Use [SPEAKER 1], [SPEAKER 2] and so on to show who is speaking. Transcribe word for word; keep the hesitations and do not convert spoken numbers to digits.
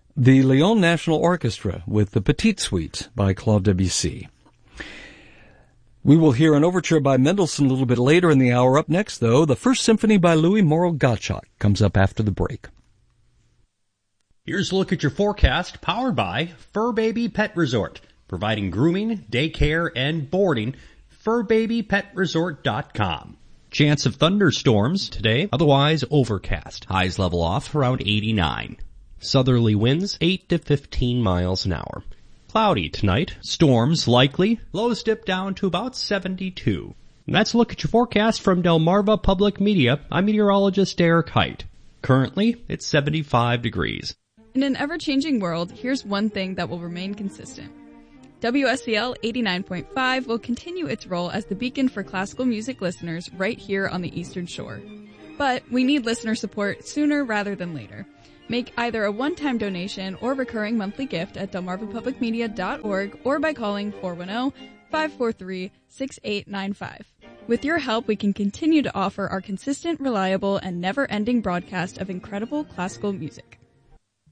[SPEAKER 1] the Lyon National Orchestra with the Petite Suite by Claude Debussy. We will hear an overture by Mendelssohn a little bit later in the hour. Up next, though, the First Symphony by Louis Moreau-Gottschalk comes up after the break.
[SPEAKER 2] Here's a look at your forecast, powered by Fur Baby Pet Resort, providing grooming, daycare, and boarding. fur baby pet resort dot com. Chance of thunderstorms today, otherwise overcast. Highs level off around eighty-nine. Southerly winds eight to fifteen miles an hour. Cloudy tonight, storms likely, lows dip down to about seventy-two. And that's a look at your forecast from Delmarva Public Media. I'm meteorologist Eric Height. Currently, it's seventy-five degrees.
[SPEAKER 3] In an ever-changing world, here's one thing that will remain consistent. W S C L eighty-nine point five will continue its role as the beacon for classical music listeners right here on the Eastern Shore. But we need listener support sooner rather than later. Make either a one-time donation or recurring monthly gift at delmarva public media dot org or by calling four one zero, five four three, six eight nine five. With your help, we can continue to offer our consistent, reliable, and never-ending broadcast of incredible classical music.